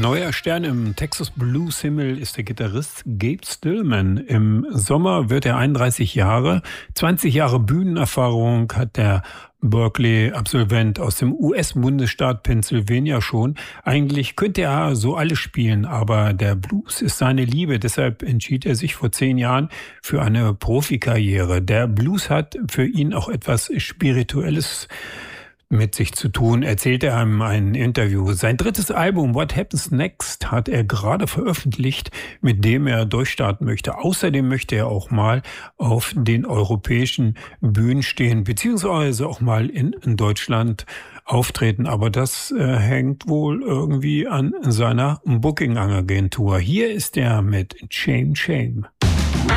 Neuer Stern im Texas Blues Himmel ist der Gitarrist Gabe Stillman. Im Sommer wird er 31 Jahre. 20 Jahre Bühnenerfahrung hat der Berklee-Absolvent aus dem US-Bundesstaat Pennsylvania schon. Eigentlich könnte er so alles spielen, aber der Blues ist seine Liebe. Deshalb entschied er sich vor 10 Jahren für eine Profikarriere. Der Blues hat für ihn auch etwas Spirituelles mit sich zu tun, erzählt er in einem Interview. Sein drittes Album What Happens Next hat er gerade veröffentlicht, mit dem er durchstarten möchte. Außerdem möchte er auch mal auf den europäischen Bühnen stehen, beziehungsweise auch mal in Deutschland auftreten. Aber das hängt wohl irgendwie an seiner Booking-Agentur. Hier ist er mit Shame, Shame.